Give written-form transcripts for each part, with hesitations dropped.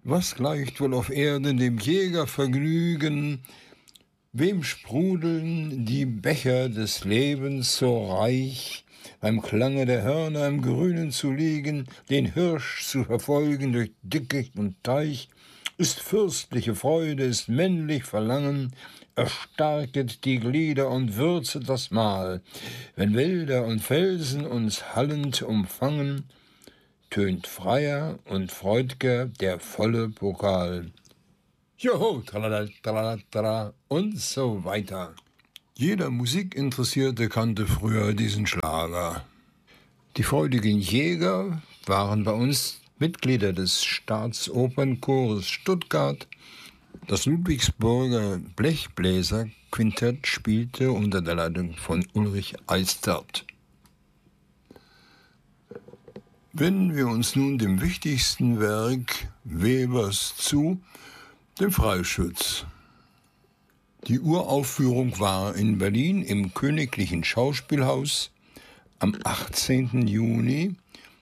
Was gleicht wohl auf Erden dem Jägervergnügen? Wem sprudeln die Becher des Lebens so reich, beim Klange der Hörner im Grünen zu liegen, den Hirsch zu verfolgen durch Dickicht und Teich? Ist fürstliche Freude, ist männlich Verlangen, erstarket die Glieder und würzet das Mahl. Wenn Wälder und Felsen uns hallend umfangen, tönt freier und freud'ger der volle Pokal. Joho, tralala, tralala, tralala und so weiter. Jeder Musikinteressierte kannte früher diesen Schlager. Die freudigen Jäger waren bei uns Mitglieder des Staatsopernchores Stuttgart. Das Ludwigsburger Blechbläserquintett spielte unter der Leitung von Ulrich Eistert. Wenden wir uns nun dem wichtigsten Werk Webers zu, dem Freischütz. Die Uraufführung war in Berlin im Königlichen Schauspielhaus am 18. Juni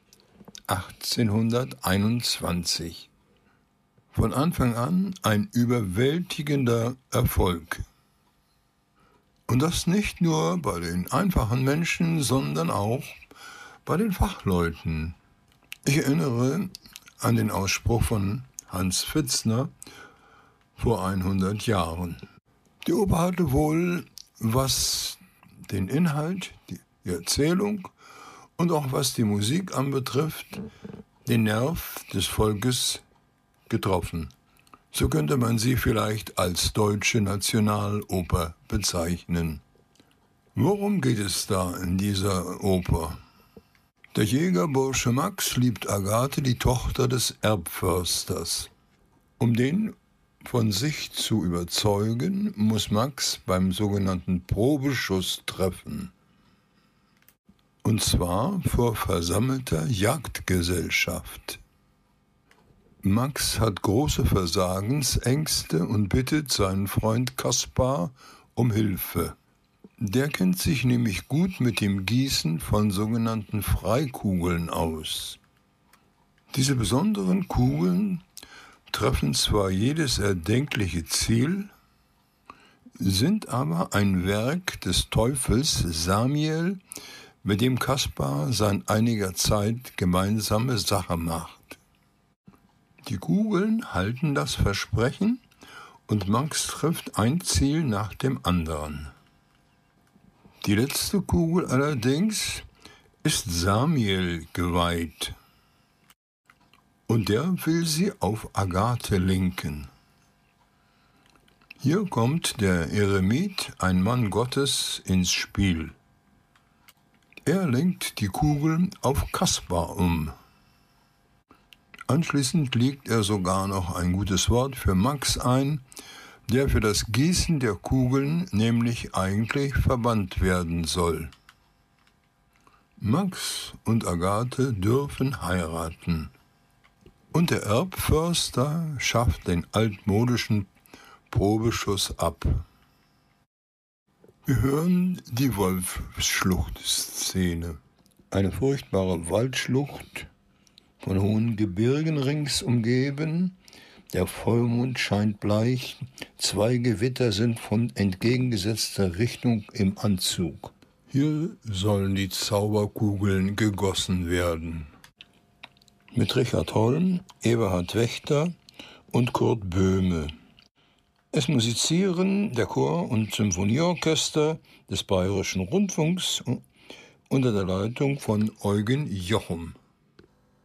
1821. Von Anfang an ein überwältigender Erfolg. Und das nicht nur bei den einfachen Menschen, sondern auch bei den Fachleuten. Ich erinnere an den Ausspruch von Hans Pfitzner vor 100 Jahren. Die Oper hatte wohl, was den Inhalt, die Erzählung und auch was die Musik anbetrifft, den Nerv des Volkes getroffen. So könnte man sie vielleicht als deutsche Nationaloper bezeichnen. Worum geht es da in dieser Oper? Der Jägerbursche Max liebt Agathe, die Tochter des Erbförsters. Um den von sich zu überzeugen, muss Max beim sogenannten Probeschuss treffen. Und zwar vor versammelter Jagdgesellschaft. Max hat große Versagensängste und bittet seinen Freund Kaspar um Hilfe. Der kennt sich nämlich gut mit dem Gießen von sogenannten Freikugeln aus. Diese besonderen Kugeln treffen zwar jedes erdenkliche Ziel, sind aber ein Werk des Teufels Samiel, mit dem Kaspar seit einiger Zeit gemeinsame Sache macht. Die Kugeln halten das Versprechen und Max trifft ein Ziel nach dem anderen. Die letzte Kugel allerdings ist Samiel geweiht. Und der will sie auf Agathe lenken. Hier kommt der Eremit, ein Mann Gottes, ins Spiel. Er lenkt die Kugel auf Kaspar um. Anschließend legt er sogar noch ein gutes Wort für Max ein, der für das Gießen der Kugeln nämlich eigentlich verbannt werden soll. Max und Agathe dürfen heiraten. Und der Erbförster schafft den altmodischen Probeschuss ab. Wir hören die Wolfsschlucht-Szene. Eine furchtbare Waldschlucht, von hohen Gebirgen rings umgeben. Der Vollmond scheint bleich, 2 Gewitter sind von entgegengesetzter Richtung im Anzug. Hier sollen die Zauberkugeln gegossen werden. Mit Richard Holm, Eberhard Wächter und Kurt Böhme. Es musizieren der Chor und Symphonieorchester des Bayerischen Rundfunks unter der Leitung von Eugen Jochum.